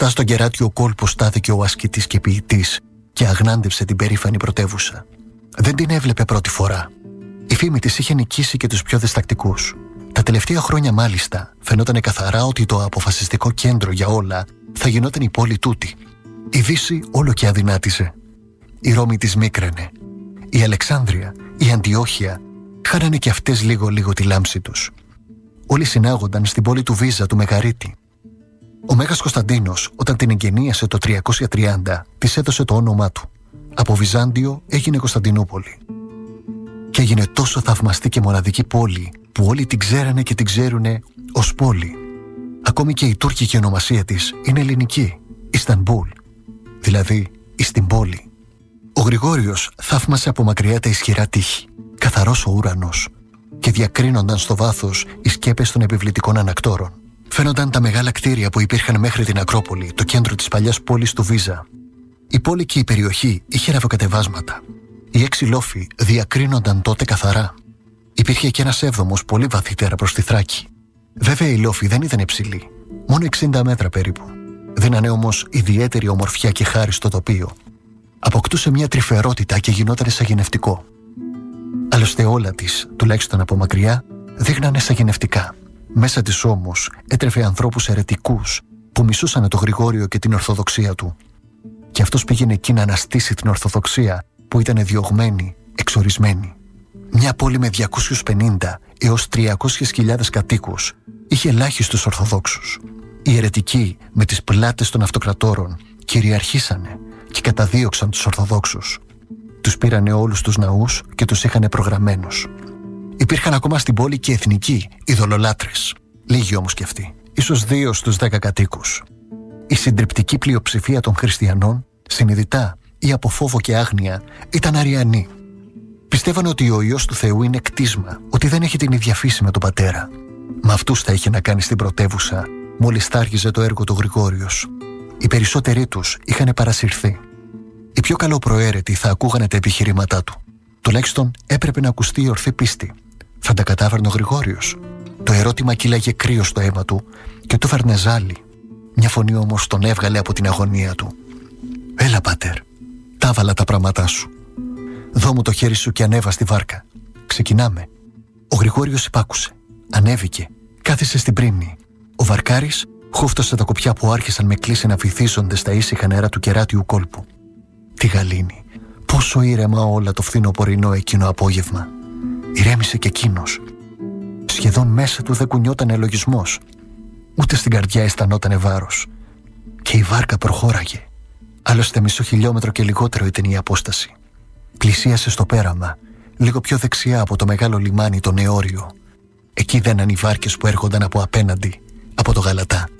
Μπροστά στον κεράτιο κόλπο στάθηκε ο ασκητής και ποιητής και αγνάντευσε την περήφανη πρωτεύουσα. Δεν την έβλεπε πρώτη φορά. Η φήμη της είχε νικήσει και τους πιο διστακτικούς. Τα τελευταία χρόνια μάλιστα φαινόταν καθαρά ότι το αποφασιστικό κέντρο για όλα θα γινόταν η πόλη τούτη. Η Δύση όλο και αδυνάτιζε. Η Ρώμη της μίκραινε. Η Αλεξάνδρεια, η Αντιόχεια χάνανε και αυτές λίγο-λίγο τη λάμψη τους. Όλοι συνάγονταν στην πόλη του Βίζα του Μεγαρίτη. Ο Μέγας Κωνσταντίνος, όταν την εγκαινίασε το 330, της έδωσε το όνομά του. Από Βυζάντιο έγινε Κωνσταντινούπολη. Και έγινε τόσο θαυμαστή και μοναδική πόλη που όλοι την ξέρανε και την ξέρουνε ως πόλη. Ακόμη και η τουρκική ονομασία της είναι ελληνική, Ιστανμπούλ, δηλαδή εις την πόλη. Ο Γρηγόριος θαύμασε από μακριά τα ισχυρά τείχη, καθαρός ο ουρανός, και διακρίνονταν στο βάθος οι σκέπες των επιβλητικών ανακτόρων. Φαίνονταν τα μεγάλα κτίρια που υπήρχαν μέχρι την Ακρόπολη, το κέντρο της παλιάς πόλης του Βίζα. Η πόλη και η περιοχή είχε ραβοκατεβάσματα. Οι 6 λόφοι διακρίνονταν τότε καθαρά. Υπήρχε και ένας 7ος πολύ βαθύτερα προς τη Θράκη. Βέβαια οι λόφοι δεν ήταν υψηλοί, μόνο 60 μέτρα περίπου. Δίνανε όμως ιδιαίτερη ομορφιά και χάρη στο τοπίο. Αποκτούσε μια τρυφερότητα και γινόταν σαγηνευτικό. Άλλωστε όλα της, τουλάχιστον από μακριά, δείχνανε σαγηνευτικά. Μέσα της όμως έτρεφε ανθρώπους αιρετικούς που μισούσαν το Γρηγόριο και την Ορθοδοξία του. Και αυτός πήγαινε εκεί να αναστήσει την Ορθοδοξία που ήταν διωγμένη, εξορισμένη. Μια πόλη με 250 έως 300.000 κατοίκους είχε ελάχιστους Ορθοδόξους. Οι αιρετικοί με τις πλάτες των αυτοκρατόρων κυριαρχήσανε και καταδίωξαν τους Ορθοδόξους. Τους πήρανε όλους τους ναούς και τους είχανε προγραμμένους. Υπήρχαν ακόμα στην πόλη και εθνικοί ειδωλολάτρες. Λίγοι όμως κι αυτοί, ίσως 2 στους 10 κατοίκους. Η συντριπτική πλειοψηφία των χριστιανών, συνειδητά ή από φόβο και άγνοια, ήταν αριανοί. Πιστεύανε ότι ο Υιός του Θεού είναι κτίσμα, ότι δεν έχει την ίδια φύση με τον Πατέρα. Μα αυτούς θα είχε να κάνει στην πρωτεύουσα, μόλις θα άργιζε το έργο του Γρηγόριος. Οι περισσότεροι τους είχαν παρασυρθεί. Οι πιο καλοπροαίρετοι θα ακούγανε τα επιχειρήματά του. Τουλάχιστον έπρεπε να ακουστεί η ορθή πίστη. Θα τα κατάφερνε ο Γρηγόριος? Το ερώτημα κύλαγε κρύο στο αίμα του και του φέρνε ζάλι. Μια φωνή όμως τον έβγαλε από την αγωνία του. «Έλα, πατέρ, τα βάλα τα πράγματά σου. Δώ μου το χέρι σου και ανέβα στη βάρκα. Ξεκινάμε». Ο Γρηγόριος υπάκουσε. Ανέβηκε. Κάθισε στην πρίμνη. Ο βαρκάρης χούφτωσε τα κοπιά που άρχισαν με κλίση να βυθίζονται στα ήσυχα νερά του κεράτιου κόλπου. Τι γαλήνη. Πόσο ήρεμα όλα το φθινοπορεινό εκείνο απόγευμα. Ηρέμησε και εκείνος. Σχεδόν μέσα του δεν κουνιότανε λογισμός. Ούτε στην καρδιά αισθανότανε βάρος. Και η βάρκα προχώραγε. Άλλωστε μισό χιλιόμετρο και λιγότερο ήταν η απόσταση. Πλησίασε στο πέραμα, λίγο πιο δεξιά από το μεγάλο λιμάνι το Νεόριο. Εκεί δέναν οι βάρκες που έρχονταν από απέναντι, από το Γαλατά.